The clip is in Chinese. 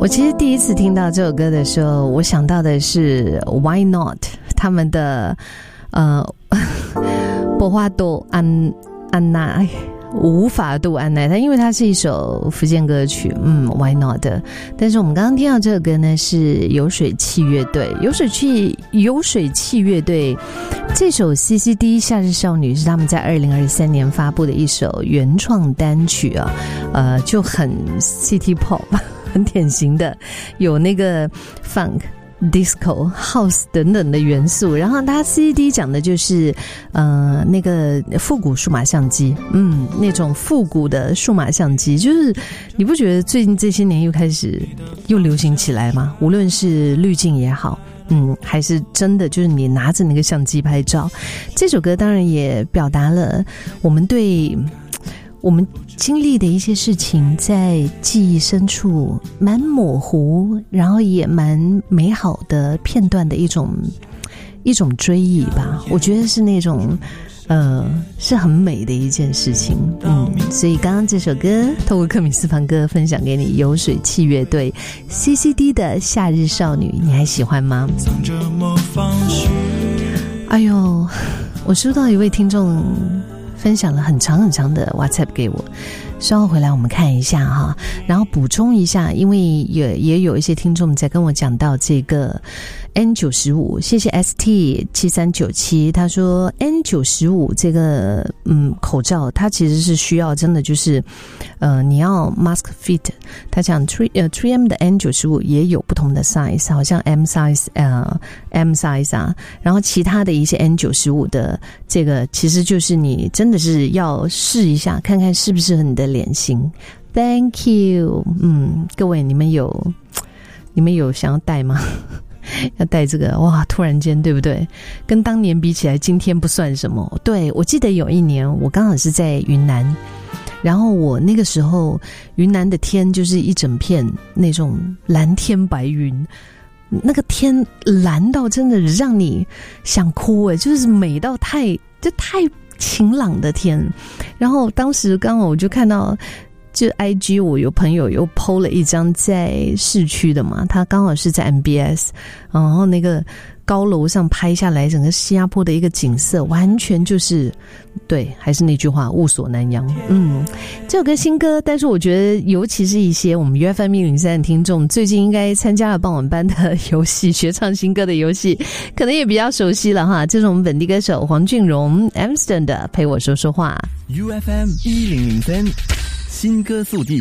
我其实第一次听到这首歌的时候，我想到的是 Why Not 他们的波花多安奈，无法度安奈，它因为它是一首福建歌曲，Why Not 的。但是我们刚刚听到这首歌呢，是有水汽乐队，有水汽乐队这首 CCD 夏日少女是他们在2023年发布的一首原创单曲啊，就很 City Pop， 很典型的，有那个 Funk、Disco、House 等等的元素。然后它 CCD 讲的就是那个复古数码相机，那种复古的数码相机，就是你不觉得最近这些年又开始又流行起来吗？无论是滤镜也好，还是真的就是你拿着那个相机拍照。这首歌当然也表达了我们对我们经历的一些事情在记忆深处蛮模糊，然后也蛮美好的片段的一种追忆吧。我觉得是那种是很美的一件事情。所以刚刚这首歌透过克米斯庞哥分享给你，有水汽乐队 CCD 的夏日少女，你还喜欢吗？哎呦，我收到一位听众分享了很长很长的 WhatsApp 给我，稍后回来我们看一下哈，然后补充一下，因为也有一些听众在跟我讲到这个 N95， 谢谢 ST7397， 他说 N95 这个口罩它其实是需要真的就是你要 mask fit， 他讲 3M 的 N95 也有不同的 size， 好像 M size 啊，然后其他的一些 N95 的这个其实就是你真的是要试一下看看适不适合你的脸型。 Thank you。 各位你们有想要戴吗？要带这个，哇，突然间对不对？跟当年比起来，今天不算什么。对，我记得有一年我刚好是在云南，然后我那个时候云南的天就是一整片那种蓝天白云，那个天蓝到真的让你想哭耶，就是美到太晴朗的天。然后当时刚好我就看到就 IG 我有朋友又 po 了一张在市区的嘛，他刚好是在 MBS， 然后那个高楼上拍下来整个新加坡的一个景色，完全就是对，还是那句话，雾锁南洋。这首歌新歌，但是我觉得尤其是一些我们 UFM 103的听众最近应该参加了傍晚班的游戏，学唱新歌的游戏可能也比较熟悉了哈。这是我们本地歌手黄俊荣 Amston 的陪我说说话。 UFM 1003新歌速递，